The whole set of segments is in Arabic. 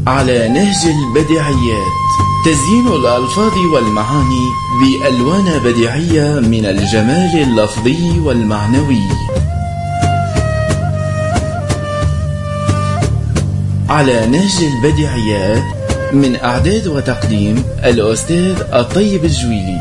على نهج البديعيات، تزيين الألفاظ والمعاني بألوان بديعية من الجمال اللفظي والمعنوي. على نهج البديعيات، من إعداد وتقديم الأستاذ الطيب الجويلي.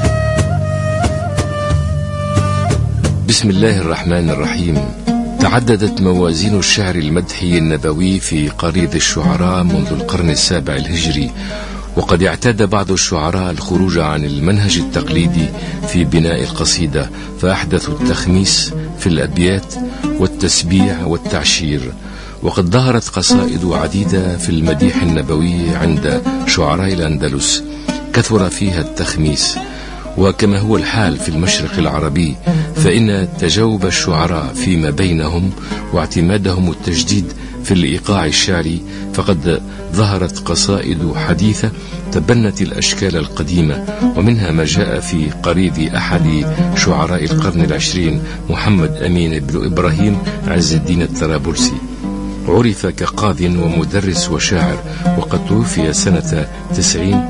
بسم الله الرحمن الرحيم. تعددت موازين الشعر المدحي النبوي في قريض الشعراء منذ القرن السابع الهجري، وقد اعتاد بعض الشعراء الخروج عن المنهج التقليدي في بناء القصيدة، فأحدثوا التخميس في الأبيات والتسبيع والتعشير. وقد ظهرت قصائد عديدة في المديح النبوي عند شعراء الأندلس كثر فيها التخميس، وكما هو الحال في المشرق العربي، فإن تجاوب الشعراء فيما بينهم واعتمادهم التجديد في الإيقاع الشعري، فقد ظهرت قصائد حديثة تبنت الأشكال القديمة، ومنها ما جاء في قريض أحد شعراء القرن العشرين محمد أمين بن إبراهيم عز الدين الطرابلسي، عرف كقاض ومدرس وشاعر، وقد توفي سنة 90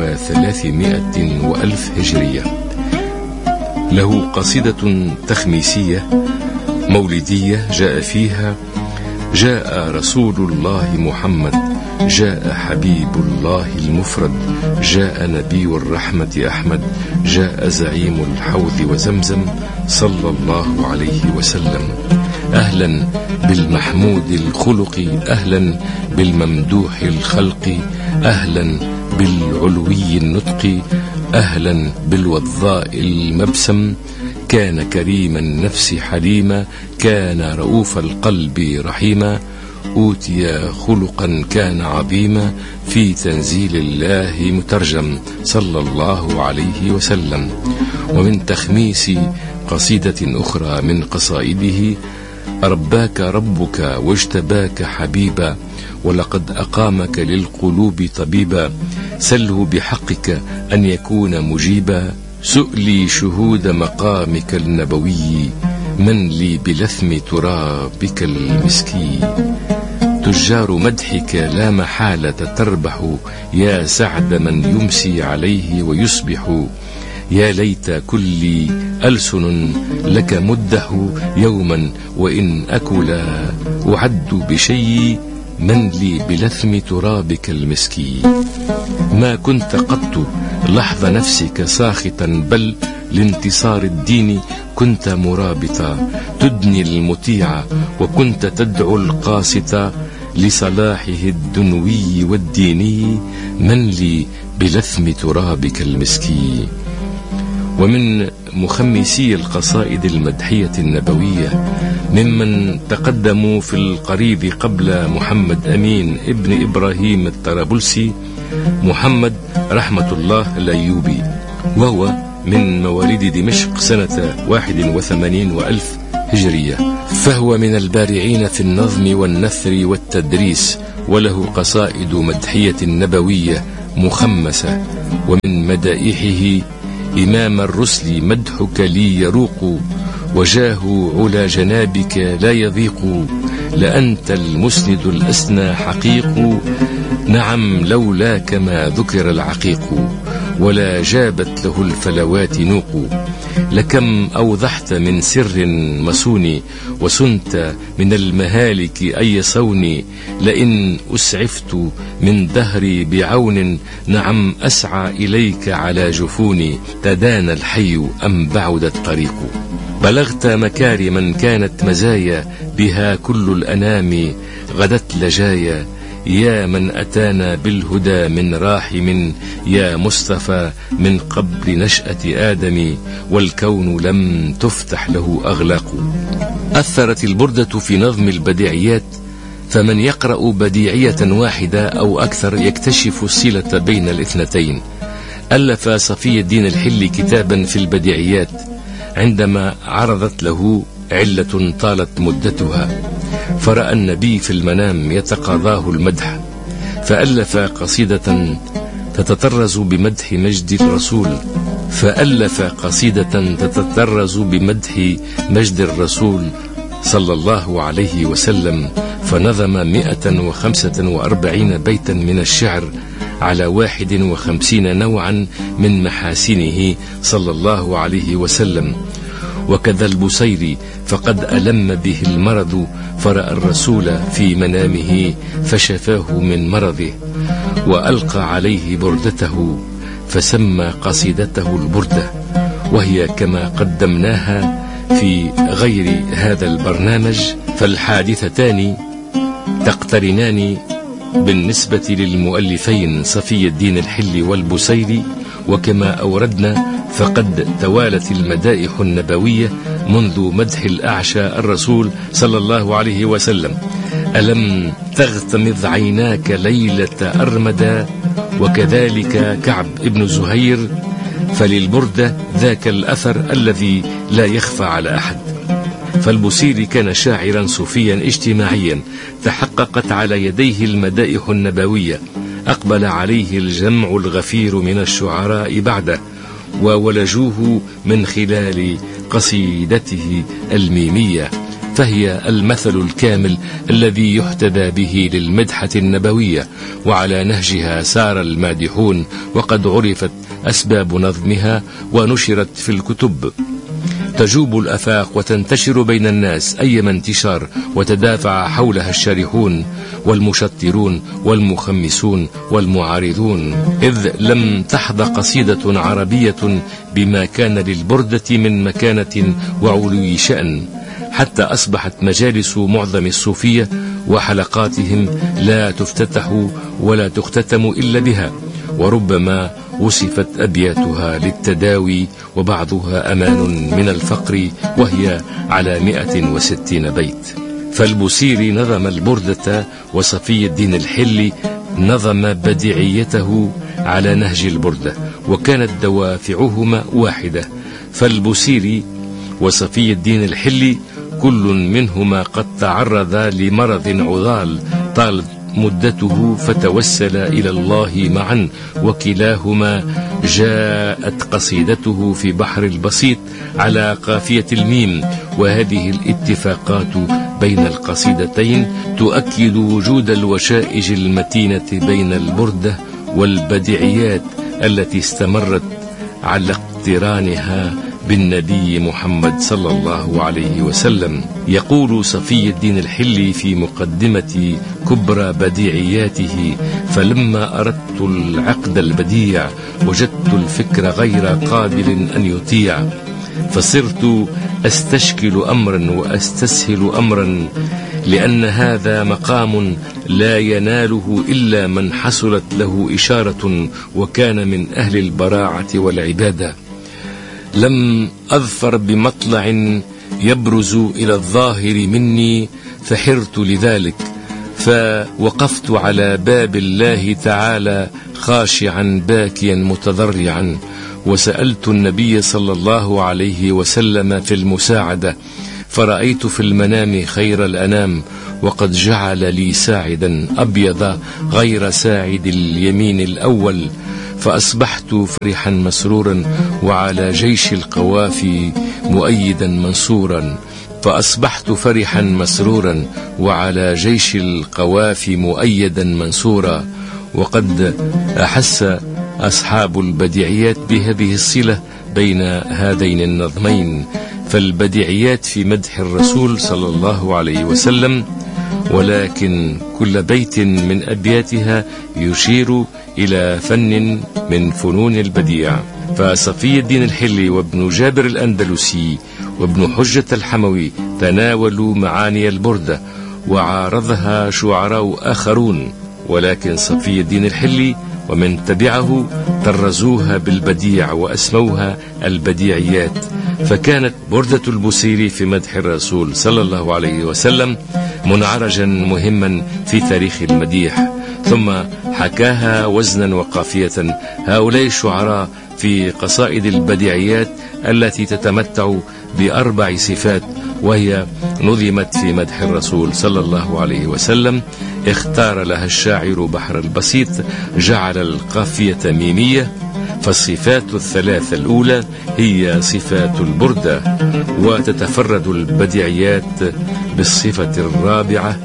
و300 وألف هجرية. له قصيدة تخميسية مولدية جاء فيها: جاء رسول الله محمد، جاء حبيب الله المفرد، جاء نبي الرحمة أحمد، جاء زعيم الحوض وزمزم صلى الله عليه وسلم. أهلا بالمحمود الخلق، أهلا بالممدوح الخلق، أهلا بالعلوي النطق، أهلا بالوضاء المبسم. كان كريم النفس حليما، كان رؤوف القلب رحيما، أوتي خلقا كان عظيما، في تنزيل الله مترجم صلى الله عليه وسلم. ومن تخميس قصيدة أخرى من قصائده: رباك ربك واجتباك حبيبا، ولقد أقامك للقلوب طبيبا، سله بحقك أن يكون مجيبا، سؤلي شهود مقامك النبوي، من لي بلثم ترابك المسكي. تجار مدحك لا محالة تربح، يا سعد من يمسي عليه ويصبح، يا ليت كل ألسن لك مده يوما، وإن أكلا أعد بشيء، من لي بلثم ترابك المسكي. ما كنت قط لحظ نفسك ساخطا، بل لانتصار الدين كنت مرابطا، تدني المطيع وكنت تدعو القاسط، لصلاحه الدنوي والديني، من لي بلثم ترابك المسكي. ومن مخمسي القصائد المدحية النبوية ممن تقدموا في القريض قبل محمد أمين ابن إبراهيم الطرابلسي محمد رحمة الله الأيوبي، وهو من مواليد دمشق سنة 81 وألف هجرية، فهو من البارعين في النظم والنثر والتدريس، وله قصائد مدحية نبوية مخمسة. ومن مدائحه: إمام الرسل مدحك لي يروق، وجاه علا جنابك لا يضيق، لأنت المسند الأسنى حقيق، نعم لولاك ما ذكر العقيق، ولا جابت له الفلوات نوق. لكم أوضحت من سر مسون، وسنت من المهالك أي صون، لئن أسعفت من دهري بعون، نعم أسعى إليك على جفوني، تدانى الحي أم بعد الطريق. بلغت مكارما كانت مزايا، بها كل الأنام غدت لجايا، يا من أتانا بالهدى من راحم، يا مصطفى من قبل نشأة آدم، والكون لم تفتح له أغلاق. أثرت البردة في نظم البديعيات، فمن يقرأ بديعية واحدة أو أكثر يكتشف الصلة بين الاثنتين. ألف صفي الدين الحلي كتابا في البديعيات عندما عرضت له علة طالت مدتها، فرأى النبي في المنام يتقاضاه المدح، فألف قصيدة تتطرز بمدح مجد الرسول، صلى الله عليه وسلم، فنظم 145 بيتا من الشعر على 51 نوعا من محاسنه صلى الله عليه وسلم. وكذا البصيري فقد ألم به المرض، فرأى الرسول في منامه فشفاه من مرضه، وألقى عليه بردته فسمى قصيدته البردة، وهي كما قدمناها في غير هذا البرنامج. فالحادثتان تقترنان بالنسبة للمؤلفين صفي الدين الحلي والبصيري، وكما أوردنا فقد توالت المدائح النبوية منذ مدح الأعشى الرسول صلى الله عليه وسلم: ألم تغتمض عيناك ليلة أرمدا، وكذلك كعب ابن زهير، فللبردة ذاك الأثر الذي لا يخفى على أحد. فالبصيري كان شاعرا صوفيا اجتماعيا تحققت على يديه المدائح النبوية، أقبل عليه الجمع الغفير من الشعراء بعده، وولجوه من خلال قصيدته الميمية، فهي المثل الكامل الذي يحتذى به للمدحة النبوية، وعلى نهجها سار المادحون، وقد عرفت أسباب نظمها ونشرت في الكتب. تجوب الآفاق وتنتشر بين الناس أيما انتشار، وتدافع حولها الشارحون والمشطرون والمخمسون والمعارضون، إذ لم تحظى قصيدة عربية بما كان للبردة من مكانة وعلو شأن، حتى أصبحت مجالس معظم الصوفية وحلقاتهم لا تفتتح ولا تختتم إلا بها، وربما وصفت أبياتها للتداوي، وبعضها أمان من الفقر، وهي على 160 بيت. فالبصيري نظم البردة، وصفي الدين الحلي نظم بديعيته على نهج البردة، وكانت دوافعهما واحدة. فالبصيري وصفي الدين الحلي كل منهما قد تعرض لمرض عضال طالت مدته، فتوسل إلى الله معا، وكلاهما جاءت قصيدته في بحر البسيط على قافية الميم. وهذه الاتفاقات بين القصيدتين تؤكد وجود الوشائج المتينة بين البردة والبديعيات التي استمرت على اقترانها بالنبي محمد صلى الله عليه وسلم. يقول صفي الدين الحلي في مقدمة كبرى بديعياته: فلما أردت العقد البديع وجدت الفكر غير قابل أن يطيع، فصرت أستشكل أمرا وأستسهل أمرا، لأن هذا مقام لا يناله إلا من حصلت له إشارة وكان من أهل البراعة والعبادة. لم أظفر بمطلع يبرز إلى الظاهر مني، فحرت لذلك، فوقفت على باب الله تعالى خاشعا باكيا متضرعا، وسألت النبي صلى الله عليه وسلم في المساعدة، فرأيت في المنام خير الأنام، وقد جعل لي ساعدا أبيض غير ساعد اليمين الأول، فأصبحت فرحا مسرورا وعلى جيش القوافي مؤيدا منصورا. فأصبحت فرحا مسرورا وعلى جيش القوافي مؤيدا منصورا. وقد أحس أصحاب البديعيات بهذه الصلة بين هذين النظمين، فالبديعيات في مدح الرسول صلى الله عليه وسلم، ولكن كل بيت من أبياتها يشير إلى فن من فنون البديع. فصفي الدين الحلي وابن جابر الأندلسي وابن حجة الحموي تناولوا معاني البردة وعارضها شعراء آخرون، ولكن صفي الدين الحلي ومن تبعه طرزوها بالبديع وأسموها البديعيات. فكانت بردة البصيري في مدح الرسول صلى الله عليه وسلم منعرجا مهما في تاريخ المديح، ثم حكاها وزنا وقافية هؤلاء الشعراء في قصائد البديعيات التي تتمتع ب4 صفات، وهي نظمت في مدح الرسول صلى الله عليه وسلم، اختار لها الشاعر بحر البسيط، جعل القافية ميمية، فالصفات الثلاثة الأولى هي صفات البردة، وتتفرد البديعيات بالصفة الرابعة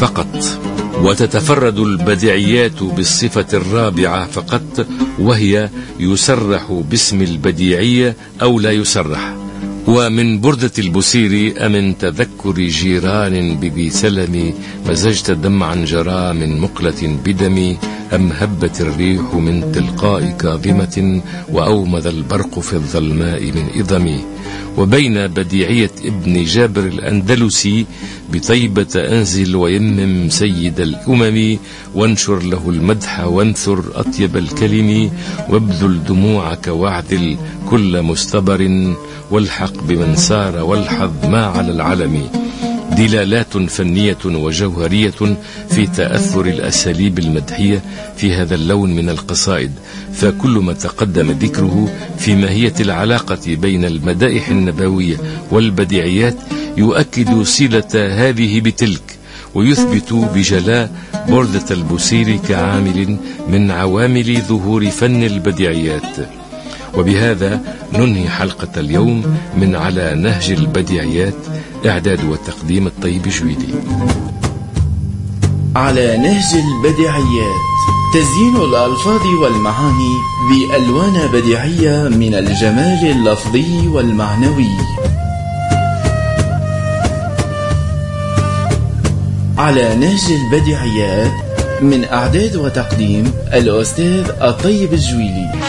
فقط، وهي يسرح باسم البديعية أو لا يسرح. ومن بردة البوصيري: أمن تذكر جيران بذي سلم، مزجت دمعا جرى من مقلة بدمي، أم هبت الريح من تلقاء كاظمة، وأومذ البرق في الظلماء من إظمي. وبين بديعية ابن جابر الأندلسي: بطيبة أنزل ويمم سيد الأمم، وانشر له المدح وانثر أطيب الكلم، وابذل دموعك واعذل كل مستبر، والحق بمن سار والحظ ما على العلم. دلالات فنية وجوهرية في تأثر الأساليب المدحية في هذا اللون من القصائد، فكل ما تقدم ذكره في ماهية العلاقة بين المدائح النبوية والبديعيات يؤكد صلة هذه بتلك، ويثبت بجلاء بردة البوصيري كعامل من عوامل ظهور فن البديعيات. وبهذا ننهي حلقة اليوم من على نهج البديعيات. إعداد وتقديم الطيب جويلي. على نهج البديعيات، تزيين الألفاظ والمعاني بألوان بديعية من الجمال اللفظي والمعنوي. على نهج البديعيات، من إعداد وتقديم الأستاذ الطيب الجويلي.